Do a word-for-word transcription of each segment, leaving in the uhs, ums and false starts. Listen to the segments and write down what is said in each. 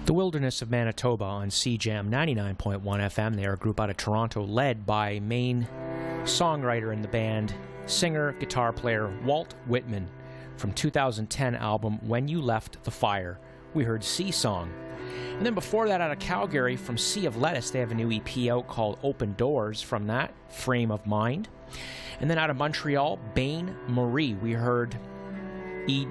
The Wilderness of Manitoba on C Jam ninety-nine point one F M. They are a group out of Toronto led by main songwriter in the band, singer, guitar player Walt Whitman. From two thousand ten album When You Left the Fire, we heard Sea Song. And then before that, out of Calgary, from Sea of Lettuce, they have a new E P out called Open Doors. From that, Frame of Mind. And then out of Montreal, Bain Marie, we heard Id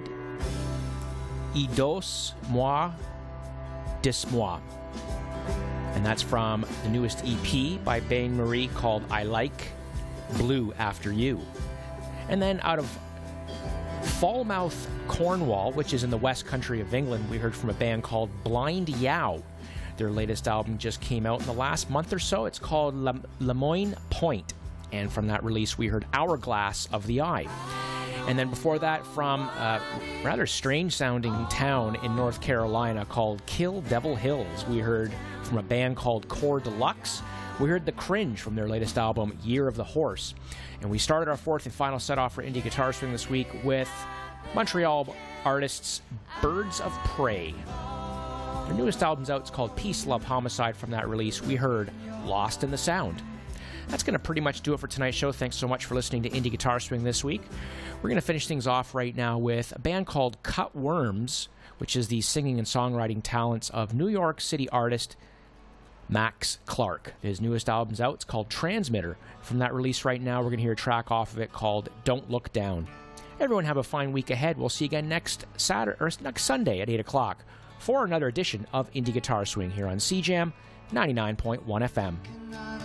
Idos Moi Dis Moi. And that's from the newest E P by Bain Marie called I Like Blue After You. And then out of Falmouth, Cornwall, which is in the West Country of England, we heard from a band called Blind Yow. Their latest album just came out in the last month or so. It's called Le- Lemoyne Point. And from that release, we heard Hourglass of the Eye. And then before that, from a rather strange-sounding town in North Carolina called Kill Devil Hills, we heard from a band called Core Deluxe. We heard The Cringe from their latest album, Year of the Horse. And we started our fourth and final set off for Indie Guitar Swing this week with Montreal artists Birds of Prey. Their newest album's out. It's called Peace, Love, Homicide. From that release, we heard Lost in the Sound. That's going to pretty much do it for tonight's show. Thanks so much for listening to Indie Guitar Swing this week. We're going to finish things off right now with a band called Cut Worms, which is the singing and songwriting talents of New York City artist Max Clark. His newest album's out. It's called Transmitter. From that release right now, we're going to hear a track off of it called Don't Look Down. Everyone have a fine week ahead. We'll see you again next Saturday or next Sunday at eight o'clock for another edition of Indie Guitar Swing here on C Jam ninety-nine point one F M.